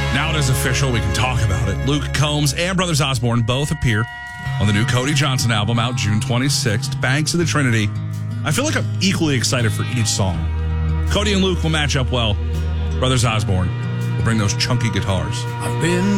Now it is official. We can talk about it. Luke Combs and Brothers Osborne both appear on the new Cody Johnson album out June 26th, Banks of the Trinity. I feel like I'm equally excited for each song. Cody and Luke will match up well. Brothers Osborne will bring those chunky guitars. I've been